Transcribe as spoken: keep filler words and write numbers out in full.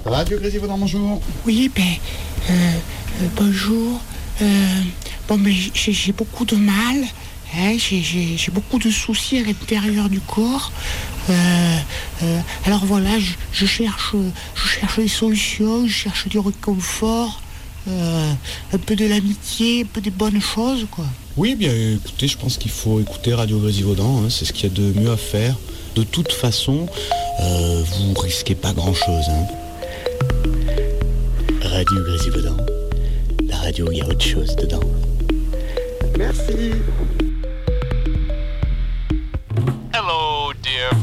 Radio Grésivaudan, bonjour. Oui, ben, euh, euh, bonjour. Euh, bon, mais j'ai, j'ai beaucoup de mal. Hein, j'ai, j'ai, j'ai beaucoup de soucis à l'intérieur du corps. Euh, euh, alors voilà, je, je cherche, je cherche des solutions, je cherche du réconfort, euh, un peu de l'amitié, un peu des bonnes choses, quoi. Oui, bien écoutez, je pense qu'il faut écouter Radio Grésivaudan, hein, c'est ce qu'il y a de mieux à faire. De toute façon, euh, vous risquez pas grand-chose. Hein. Radio Grésivaudan, la radio, il y a autre chose dedans. Merci.